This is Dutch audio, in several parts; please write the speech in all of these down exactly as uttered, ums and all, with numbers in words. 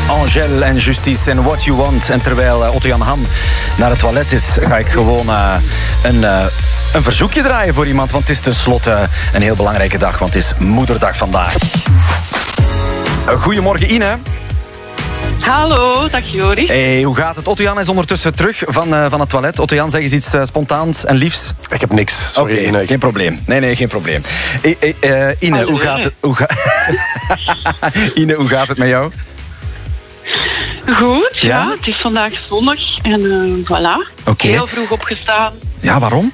Angèle en Justice en What You Want. En terwijl uh, Otto Jan Ham naar het toilet is, ga ik gewoon uh, een, uh, een verzoekje draaien voor iemand. Want het is tenslotte een heel belangrijke dag, want het is Moederdag vandaag. Uh, goedemorgen Ine. Hallo, dag Joris. Hey, hoe gaat het? Otto Jan is ondertussen terug van, uh, van het toilet. Otto Jan, zeg eens iets uh, spontaans en liefs. Ik heb niks. Sorry, okay, Ine. Geen probleem. Nee, nee, geen probleem. Hey, hey, uh, Ine, Hallo. hoe gaat het? Hoe ga... Ine, hoe gaat het met jou? Goed, ja. Ja? Het is vandaag zondag en uh, voilà. Okay. Heel vroeg opgestaan. Ja, waarom?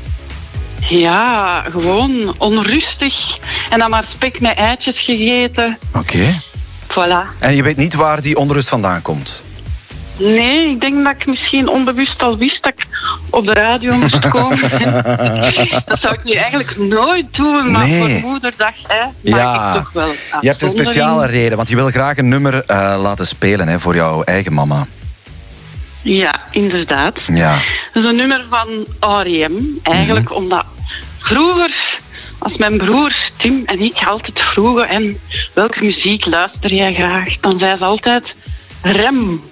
Ja, gewoon onrustig. En dan maar spek met eitjes gegeten. Oké. Okay. Voilà. En je weet niet waar die onrust vandaan komt? Nee, ik denk dat ik misschien onbewust al wist dat ik op de radio moest komen. Dat zou ik nu eigenlijk nooit doen, maar nee. voor Moederdag, hè, maak ja. ik toch wel je hebt een speciale reden, want je wil graag een nummer uh, laten spelen hè, voor jouw eigen mama. Ja, inderdaad. Ja. Dat is een nummer van R E M. Eigenlijk mm-hmm. omdat vroeger, als mijn broer Tim en ik altijd vroegen en welke muziek luister jij graag, dan zei ze altijd Rem.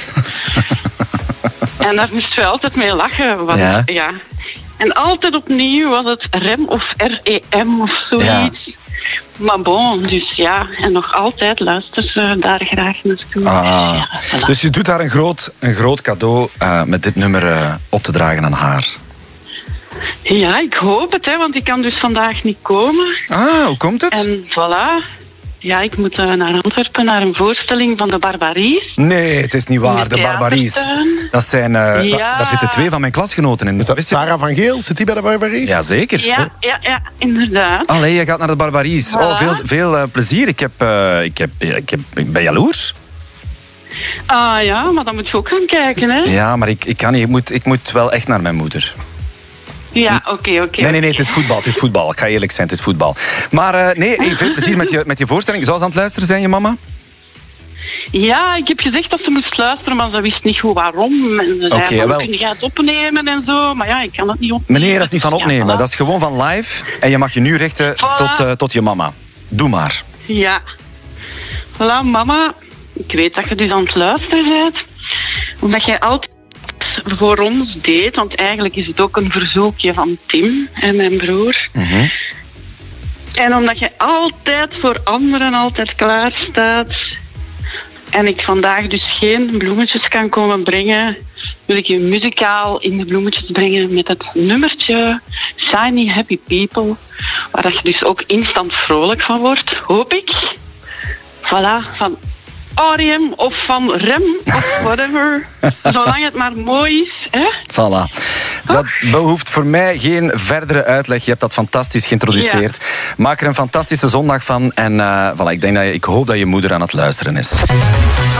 En daar moesten we altijd mee lachen. Want, ja. ja. En altijd opnieuw was het Rem of R E M of zoiets. Ja. Maar bon, dus ja, en nog altijd luisteren ze daar graag naartoe. Ah. Ja, voilà. Dus je doet haar een groot, een groot cadeau uh, met dit nummer uh, op te dragen aan haar. Ja, ik hoop het, hè, want ik kan dus vandaag niet komen. Ah, hoe komt het? En voilà. Ja, ik moet uh, naar Antwerpen, naar een voorstelling van de Barbaries. Nee, het is niet waar, de Barbaries. Dat zijn, uh, ja. Daar zitten twee van mijn klasgenoten in. Is dat Sarah van Geel? Zit die bij de Barbaries? Jazeker. Ja, ja, ja, inderdaad. Allee, je gaat naar de Barbaries. Voilà. Oh, veel, veel uh, plezier. Ik, heb, uh, ik, heb, ik, heb, ik ben jaloers. Ah ja, maar dan moet je ook gaan kijken, hè? Ja, maar ik, ik kan niet. Ik moet, ik moet wel echt naar mijn moeder. Ja, oké, okay, oké. Okay, nee, nee, nee, het is voetbal. Het is voetbal. Ik ga eerlijk zijn, het is voetbal. Maar uh, nee, hey, veel plezier met je, met je voorstelling. Zou ze aan het luisteren zijn, je mama? Ja, ik heb gezegd dat ze moest luisteren, maar ze wist niet goed waarom. En ze zei, okay, van, kun je het opnemen en zo? Maar ja, ik kan het niet opnemen. Meneer, dat is niet van opnemen. Ja, voilà. Dat is gewoon van live. En je mag je nu richten Voilà. tot, uh, tot je mama. Doe maar. Ja. Voilà, mama. Ik weet dat je dus aan het luisteren bent. Omdat jij altijd voor ons deed, want eigenlijk is het ook een verzoekje van Tim en mijn broer. Mm-hmm. En omdat je altijd voor anderen altijd klaar staat en ik vandaag dus geen bloemetjes kan komen brengen, wil ik je muzikaal in de bloemetjes brengen met het nummertje Shiny Happy People, waar je dus ook instant vrolijk van wordt, hoop ik. Voilà, van R E M of van Rem of whatever. Zolang het maar mooi is. Hè? Voilà. Dat behoeft voor mij geen verdere uitleg. Je hebt dat fantastisch geïntroduceerd. Ja. Maak er een fantastische zondag van. En uh, voilà, ik, denk dat je, ik hoop dat je moeder aan het luisteren is.